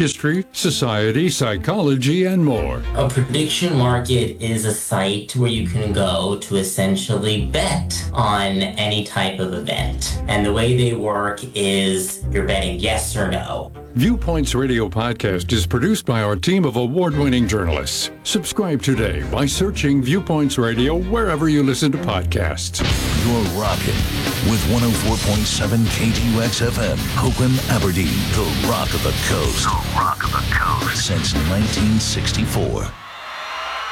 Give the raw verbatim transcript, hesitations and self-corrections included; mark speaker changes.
Speaker 1: history, society, psychology, and more.
Speaker 2: A prediction market is a site where you can go to essentially bet on any type of event. And the way they work is you're betting yes or no.
Speaker 1: Viewpoints Radio Podcast is produced by our team of award-winning journalists. Subscribe today by searching Viewpoints Radio wherever you listen to podcasts.
Speaker 3: You're rocking with one oh four point seven K T U X F M, Oakland, Aberdeen, the rock of the coast. The rock of the coast. Since nineteen sixty-four.